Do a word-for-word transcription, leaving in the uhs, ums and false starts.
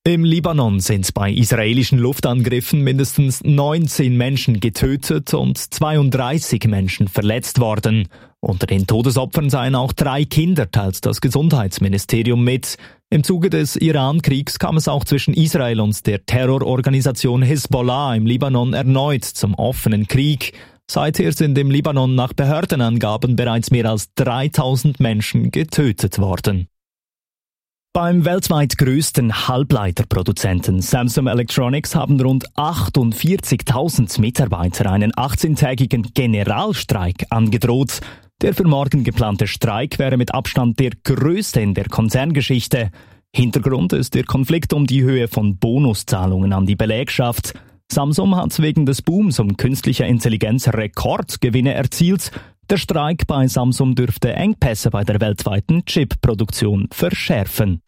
Im Libanon sind bei israelischen Luftangriffen mindestens neunzehn Menschen getötet und zweiunddreißig Menschen verletzt worden. Unter den Todesopfern seien auch drei Kinder, teilt das Gesundheitsministerium mit. Im Zuge des Iran-Kriegs kam es auch zwischen Israel und der Terrororganisation Hisbollah im Libanon erneut zum offenen Krieg. Seither sind im Libanon nach Behördenangaben bereits mehr als dreitausend Menschen getötet worden. Beim weltweit größten Halbleiterproduzenten Samsung Electronics haben rund achtundvierzigtausend Mitarbeiter einen achtzehntägigen Generalstreik angedroht. Der für morgen geplante Streik wäre mit Abstand der größte in der Konzerngeschichte. Hintergrund ist der Konflikt um die Höhe von Bonuszahlungen an die Belegschaft. Samsung hat wegen des Booms um künstlicher Intelligenz Rekordgewinne erzielt. Der Streik bei Samsung dürfte Engpässe bei der weltweiten Chip-Produktion verschärfen.